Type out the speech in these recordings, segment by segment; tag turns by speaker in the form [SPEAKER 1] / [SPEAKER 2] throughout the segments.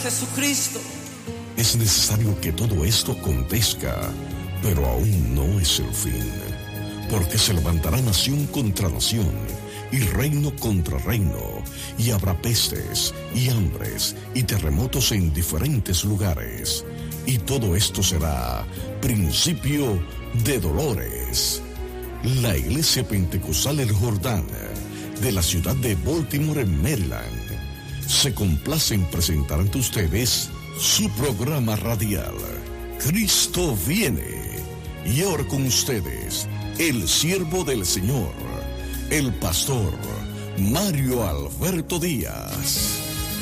[SPEAKER 1] Jesucristo.
[SPEAKER 2] Es necesario que todo esto acontezca, pero aún no es el fin, porque se levantará nación contra nación y reino contra reino, y habrá pestes y hambres y terremotos en diferentes lugares, y todo esto será principio de dolores. La Iglesia Pentecostal El Jordán de la ciudad de Baltimore, en Maryland, se complace en presentar ante ustedes su programa radial, Cristo viene. Y ahora con ustedes, el siervo del Señor, el pastor Mario Alberto Díaz.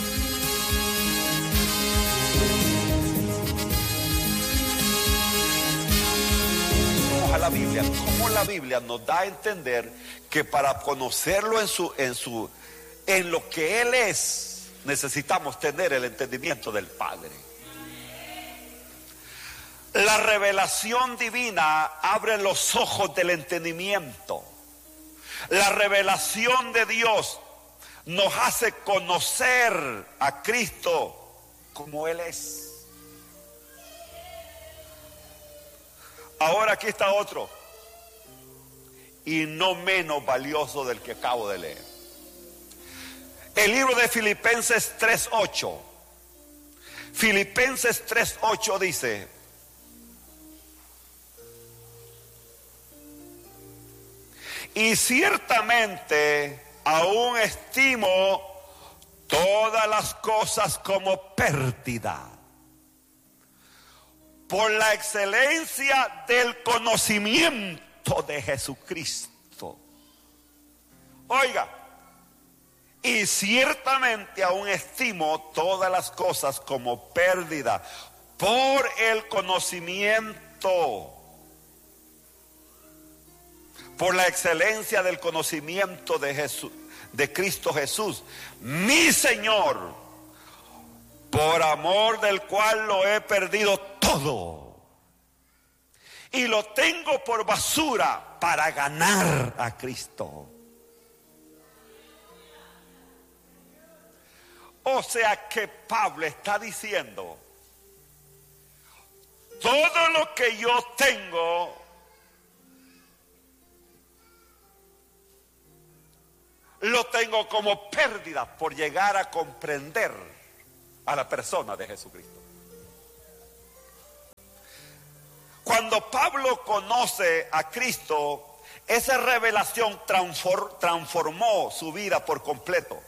[SPEAKER 3] Vamos a la Biblia. Cómo la Biblia nos da a entender que para conocerlo en lo que Él es, necesitamos tener el entendimiento del Padre. La revelación divina abre los ojos del entendimiento. La revelación de Dios nos hace conocer a Cristo como Él es. Ahora aquí está otro, y no menos valioso del que acabo de leer. El libro de Filipenses 3:8. Filipenses 3:8 dice: y ciertamente aún estimo todas las cosas como pérdida por la excelencia del conocimiento de Jesucristo. Oiga, y ciertamente aún estimo todas las cosas como pérdida por el conocimiento, por la excelencia del conocimiento de Jesús, de Cristo Jesús, mi Señor, por amor del cual lo he perdido todo y lo tengo por basura para ganar a Cristo. O sea que Pablo está diciendo: todo lo que yo tengo lo tengo como pérdida por llegar a comprender a la persona de Jesucristo. Cuando Pablo conoce a Cristo, esa revelación transformó su vida por completo.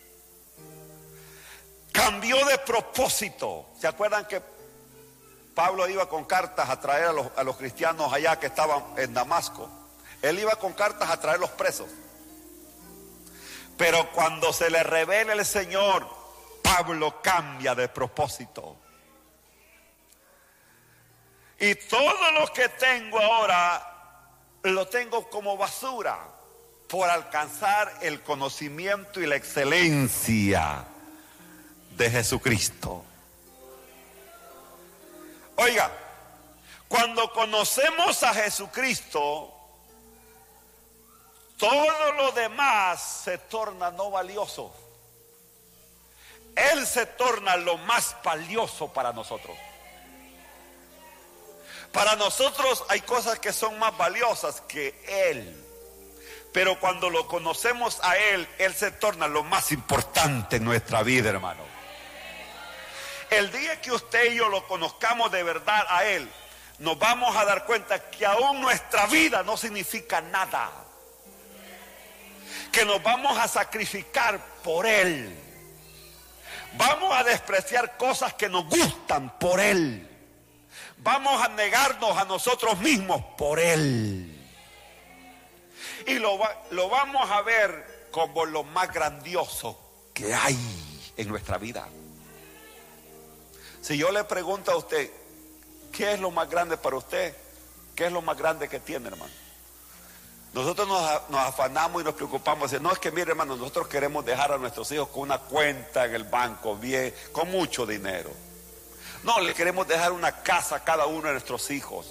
[SPEAKER 3] Cambió de propósito. ¿Se acuerdan que Pablo iba con cartas a traer a los cristianos allá que estaban en Damasco? Él iba con cartas a traer los presos. Pero cuando se le revela el Señor, Pablo cambia de propósito. Y todo lo que tengo ahora lo tengo como basura por alcanzar el conocimiento y la excelencia de Jesucristo. Oiga, cuando conocemos a Jesucristo, todo lo demás se torna no valioso. Él se torna lo más valioso para nosotros. Para nosotros hay cosas que son más valiosas que Él. Pero cuando lo conocemos a Él, Él se torna lo más importante en nuestra vida, hermano. El día que usted y yo lo conozcamos de verdad a Él, nos vamos a dar cuenta que aún nuestra vida no significa nada. Que nos vamos a sacrificar por Él. Vamos a despreciar cosas que nos gustan por Él. Vamos a negarnos a nosotros mismos por Él. Y lo vamos a ver como lo más grandioso que hay en nuestra vida. Si yo le pregunto a usted, ¿qué es lo más grande para usted? ¿Qué es lo más grande que tiene, hermano? Nosotros nos afanamos y nos preocupamos. No, es que mire, hermano, nosotros queremos dejar a nuestros hijos con una cuenta en el banco, bien, con mucho dinero. No, le queremos dejar una casa a cada uno de nuestros hijos.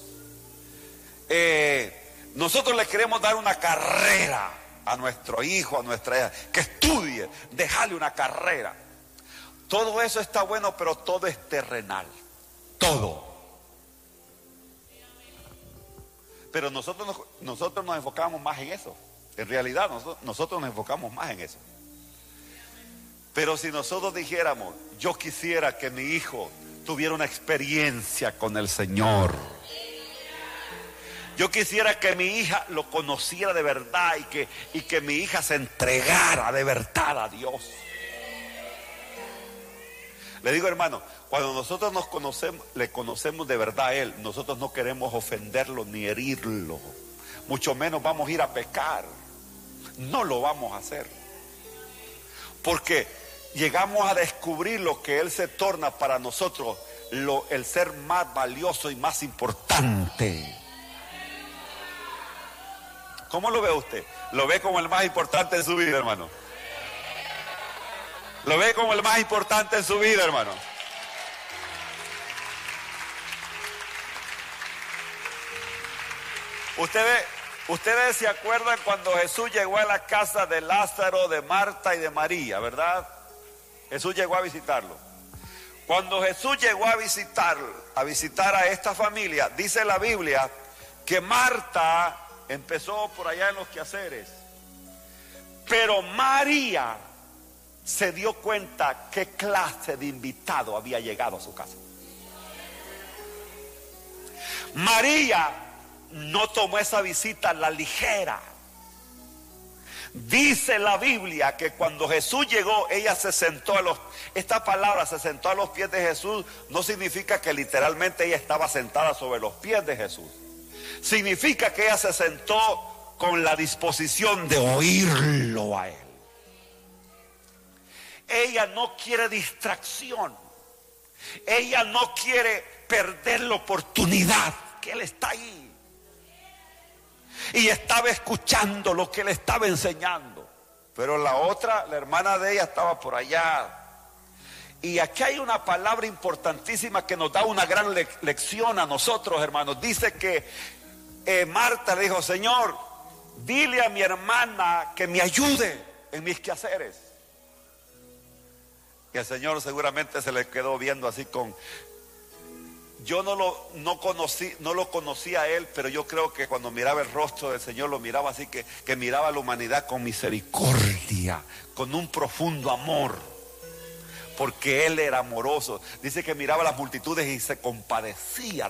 [SPEAKER 3] Nosotros le queremos dar una carrera a nuestro hijo, a nuestra hija, que estudie, dejarle una carrera. Todo eso está bueno, pero todo es terrenal. Todo. Pero nosotros nos enfocamos más en eso. En realidad nosotros nos enfocamos más en eso. Pero si nosotros dijéramos, yo quisiera que mi hijo tuviera una experiencia con el Señor. Yo quisiera que mi hija lo conociera de verdad y que mi hija se entregara de verdad a Dios. Le digo, hermano, cuando nosotros le conocemos de verdad a Él, nosotros no queremos ofenderlo ni herirlo. Mucho menos vamos a ir a pecar. No lo vamos a hacer. Porque llegamos a descubrir lo que Él se torna para nosotros, el ser más valioso y más importante. ¿Cómo lo ve usted? ¿Lo ve como el más importante en su vida, hermano? ¿Lo ve como el más importante en su vida, hermano? Ustedes se acuerdan cuando Jesús llegó a la casa de Lázaro, de Marta y de María, ¿verdad? Jesús llegó a visitarlo. Cuando Jesús llegó a visitar a esta familia, dice la Biblia que Marta empezó por allá en los quehaceres, pero María se dio cuenta qué clase de invitado había llegado a su casa. María no tomó esa visita a la ligera. Dice la Biblia que cuando Jesús llegó, ella se sentó esta palabra, se sentó a los pies de Jesús, no significa que literalmente ella estaba sentada sobre los pies de Jesús. Significa que ella se sentó con la disposición de oírlo a Él. Ella no quiere distracción. Ella no quiere perder la oportunidad que Él está ahí. Y estaba escuchando lo que Él estaba enseñando. Pero la otra, la hermana de ella, estaba por allá. Y aquí hay una palabra importantísima que nos da una gran lección a nosotros, hermanos. Dice que Marta le dijo, Señor, dile a mi hermana que me ayude en mis quehaceres. Y el Señor seguramente se le quedó viendo así con... Yo no lo conocía a Él, pero yo creo que cuando miraba el rostro del Señor, lo miraba así, que miraba a la humanidad con misericordia, con un profundo amor, porque Él era amoroso. Dice que miraba a las multitudes y se compadecía